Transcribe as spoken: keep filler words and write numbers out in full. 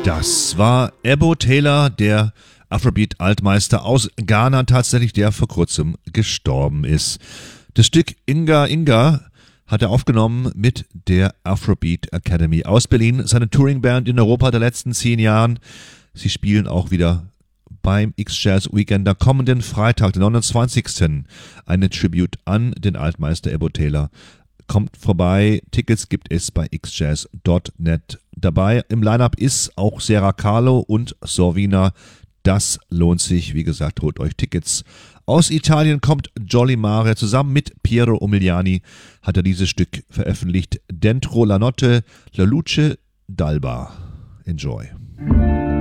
Das war Ebo Taylor, der Afrobeat-Altmeister aus Ghana, tatsächlich, der vor kurzem gestorben ist. Das Stück Inga Inga hat er aufgenommen mit der Afrobeat Academy aus Berlin, seine Touringband in Europa der letzten zehn Jahren. Sie spielen auch wieder beim X-Jazz Weekend am kommenden Freitag, den neunundzwanzigsten Eine Tribute an den Altmeister Ebo Taylor. Kommt vorbei, Tickets gibt es bei x jazz punkt net. Dabei im Lineup ist auch Sarah Carlo und Sorvina. Das lohnt sich, wie gesagt, holt euch Tickets. Aus Italien kommt Jolly Mare, zusammen mit Piero Umiliani hat er dieses Stück veröffentlicht. Dentro la notte, la luce d'alba. Enjoy.